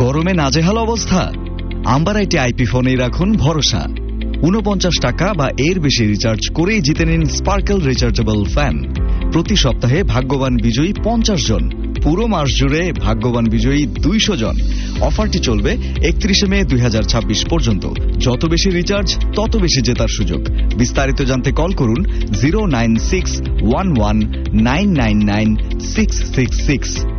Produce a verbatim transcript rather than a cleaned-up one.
গরমে নাজেহাল অবস্থা? আম্বারাইটে আইপি ফোনেই রাখুন ভরসা। উনপঞ্চাশ টাকা বা এর বেশি রিচার্জ করেই জিতে নিন স্পার্কেল রিচার্জেবল ফ্যান। প্রতি সপ্তাহে ভাগ্যবান বিজয়ী পঞ্চাশ জন, পুরো মাস জুড়ে ভাগ্যবান বিজয়ী দুইশো জন। অফারটি চলবে একত্রিশে মে দুই হাজার ছাব্বিশ পর্যন্ত। যত বেশি রিচার্জ তত বেশি জেতার সুযোগ। বিস্তারিত জানতে কল করুন zero nine six one one nine nine nine six six six.